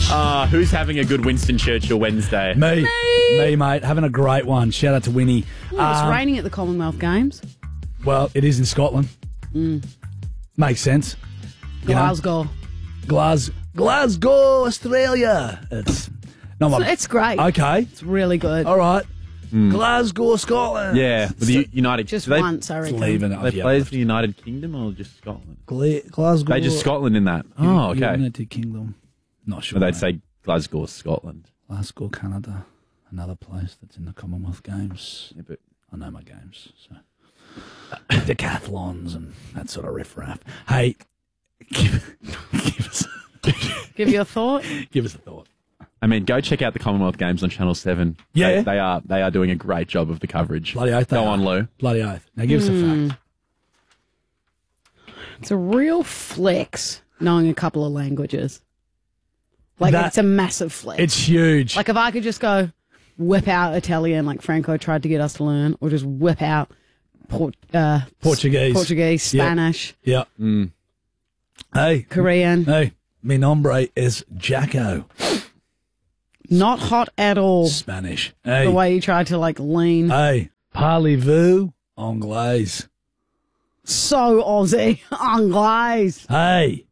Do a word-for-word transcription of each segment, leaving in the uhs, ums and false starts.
Uh, who's having a good Winston Churchill Wednesday? Me. Me. Me, mate. Having a great one. Shout out to Winnie. Ooh, it's Um, raining at the Commonwealth Games. Well, it is in Scotland. Mm. Makes sense. You know? Glasgow. Glas- Glasgow, Australia. It's not my... So it's great. Okay. It's really good. All right. Glasgow, Scotland. Yeah, with the U- United. Just do they, once, I reckon. Leaving it. They Yeah, play left. for the United Kingdom or just Scotland? Gla- Glasgow. They just Scotland in that. Oh, okay. United Kingdom. Not sure. Well, they'd mate. say Glasgow or Scotland. Glasgow, Canada. Another place that's in the Commonwealth Games. Yeah, but I know my games, so decathlons and that sort of riff-raff. Hey, give, give us Give you a thought. give us a thought. I mean, go check out the Commonwealth Games on Channel Seven. Yeah. they, they are they are doing a great job of the coverage. Bloody oath. they Go are. on, Lou. Bloody oath. Now give us a fact. It's a real flex knowing a couple of languages. Like, That- it's a massive flex. It's huge. Like, if I could just go whip out Italian like Franco tried to get us to learn, or just whip out Port, uh, Portuguese. Portuguese, Yep. Spanish, Yeah. Mm. Hey, Korean. hey, mi nombre is Jacko. Not hot at all. Spanish. Hey, The way you tried to, like, lean. hey, parlez-vous anglais? So Aussie. Anglais. Hey,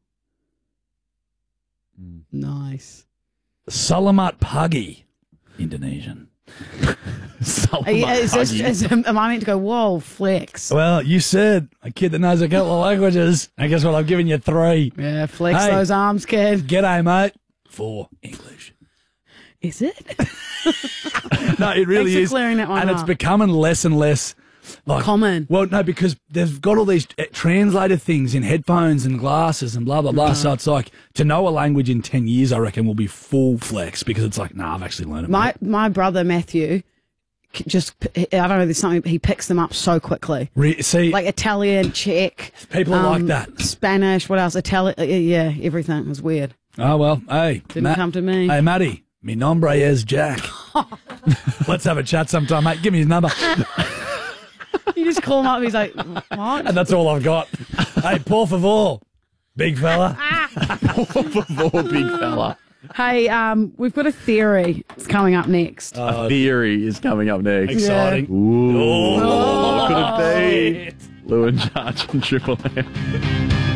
Nice. salamat pagi, Indonesian. Are you- is this, is, am I meant to go, whoa, flex? Well, you said a kid that knows a couple of languages. And guess what? I've given you three. Yeah, flex Hey. those arms, kid. G'day, mate. For English. Is it? No, it really Thanks for is. clearing that one and up. it's becoming less and less like Common. Well, no, because they've got all these uh, translator things in headphones and glasses and blah blah blah. So it's like to know a language in ten years, I reckon, will be full flex because it's like, nah, I've actually learned it. My mate. my brother Matthew, c- just I don't know. There's something he picks them up so quickly. Re- see, Like Italian, Czech, people are like um, that. Spanish. What else? Italian. Yeah, everything. It was weird. Oh well, hey, Didn't Matt- come to me. Hey, Matty, mi nombre es Jack. Let's have a chat sometime, mate. Give me his number, You just call him up. He's like, what? and that's all I've got. Hey, por favor, big fella. Poor big fella. Hey, um, we've got a theory. It's coming up next. A theory is coming up next. Exciting. Ooh. Oh. What could it be? Lou and Charge on Triple M.